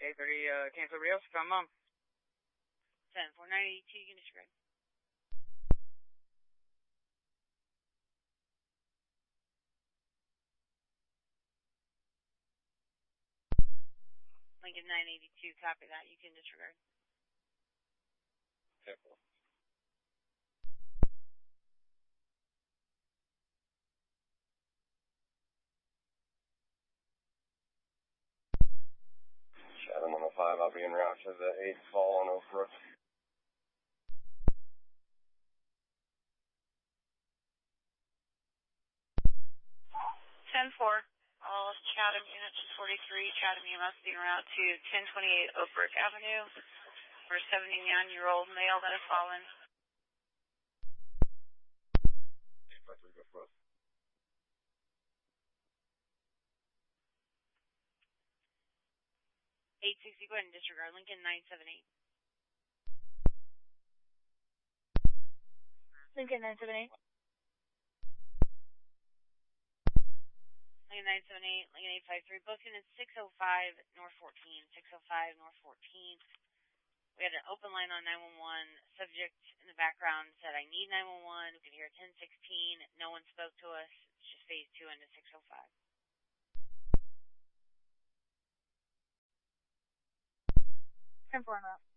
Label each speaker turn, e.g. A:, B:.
A: K30, cancel Rios, come on.
B: 10-4-982, you can disregard. Lincoln 982, copy that, you can disregard.
C: 10-4. Chatham 105, I'll be en route to the 8th fall on Oak Brook.
B: 10-4, all Chatham units 43, Chatham you must be en route to 1028 Oak Brook Avenue for a 79-year-old male that has fallen.
C: 853, go for us.
B: 860, go ahead and disregard. Lincoln 978.
D: Lincoln 978.
B: Lincoln 978, Lincoln 853, both units 605 North 14, 605 North 14. We had an open line on 911. Subject in the background said, I need 911. We could hear 1016. No one spoke to us. It's just phase 2 into 605.
D: 10-4 en route.